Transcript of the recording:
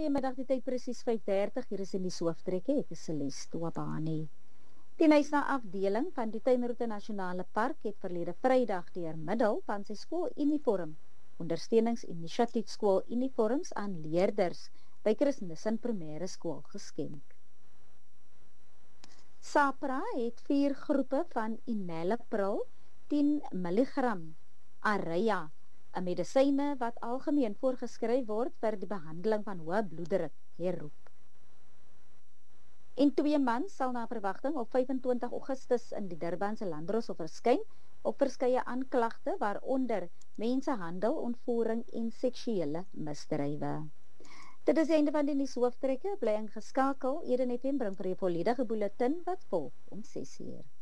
goeiemiddag, die tyd presies 5:30, hier is in die Sooftrekke, ek is Celeste Wabani. Die Nyasa afdeling van die Tuinroete Nasionale Park het verlede Vrydag deur middel van sy skooluniform ondersteuningsinisiatief skooluniforms aan leerders by Chris Nissen Primêre Skool geskenk. SAPRA het 4 groepe van Enalapril 10 mg Areia, 'n medisyne wat algemeen voorgeskryf word vir die behandeling van hoë bloeddruk, herroep. En 2 mans sal na verwagting op 25 Augustus in die Durbanse Landdroshof verskyn op verskeie aanklagte waaronder mensenhandel, ontvoering en seksuele misdrywe. Dit is die einde van die nuushooftrekke, bly ingeskakel. Eden FM bring vir 'n volledige bulletin wat volg om 6 uur.